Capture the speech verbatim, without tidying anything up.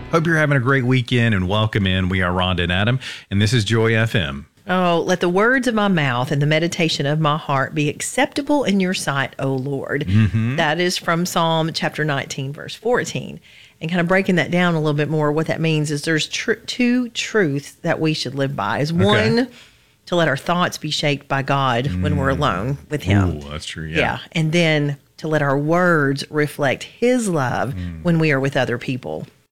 Hope you're having a great weekend and welcome in. We are Rhonda and Adam, and this is Joy F M. Oh, let the words of my mouth and the meditation of my heart be acceptable in your sight, O Lord. Mm-hmm. That is from Psalm chapter nineteen, verse fourteen. And kind of breaking that down a little bit more, what that means is there's tr- two truths that we should live by. Is one, okay. to let our thoughts be shaped by God mm. when we're alone with Him. Ooh, that's true, yeah. Yeah, and then to let our words reflect His love mm. when we are with other people.